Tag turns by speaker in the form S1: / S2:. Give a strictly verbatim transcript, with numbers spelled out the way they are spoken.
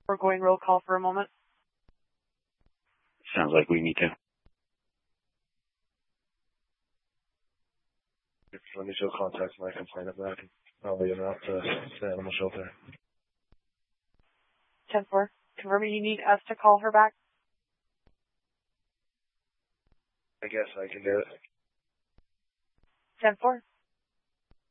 S1: We're going roll call for a moment.
S2: Sounds like we need to.
S3: Let me show contact my complaint back. I'll leave it out to the animal shelter.
S1: ten four, confirming you need us to call her back?
S3: I guess I can do it.
S1: ten four,